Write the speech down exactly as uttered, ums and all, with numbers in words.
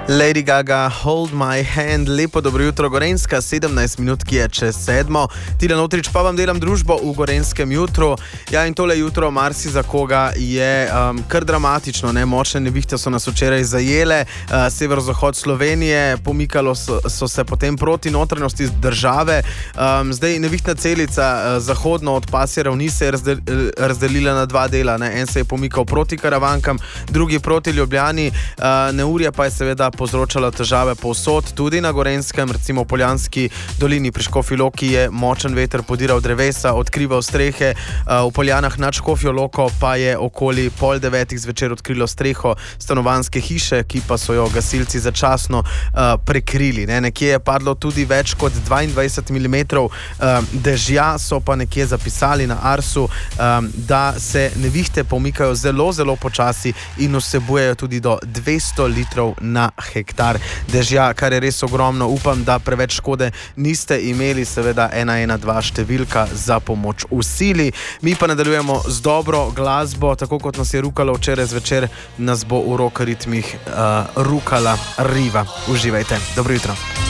Lady Gaga, Hold My Hand, lepo dobro jutro, Gorenjska, sedemnajst minut, ki je čez sedmo. Tilen Otrič pa vam delam družbo v Gorenskem jutru. Ja, in tole jutro marsi za koga je um, kar dramatično, ne? Močne nevihte so nas včeraj zajele, uh, severozahod Slovenije, pomikalo so, so se potem proti notranjosti države. Um, zdaj nevihtna celica uh, zahodno od pasje ravni se je razdel, razdelila na dva dela, ne? En se je pomikal proti Karavankam, drugi proti Ljubljani. Uh, neurje pa je seveda povzročala težave povsod, tudi na Gorenskem, recimo v Poljanski dolini pri Škofji Loki je močen veter podiral drevesa, odkrival strehe, v Poljanah nad Škofjo Loko pa je okoli pol devetih zvečer odkrilo streho stanovanjske hiše, ki pa so jo gasilci začasno uh, prekrili. Ne? Nekje je padlo tudi več kot dvaindvajset milimetrov uh, dežja, so pa nekje zapisali na Arsu, um, da se nevihte pomikajo zelo, zelo počasi in vsebujejo tudi do dvesto litrov na hektar dežja, kar je res ogromno. Upam, da preveč škode niste imeli, seveda ena ena dva številka za pomoč v sili. Mi pa nadaljujemo z dobro glasbo, tako kot nas je rukalo včeraj zvečer, nas bo v rock ritmih uh, rukala Riva. Uživajte. Dobro jutro.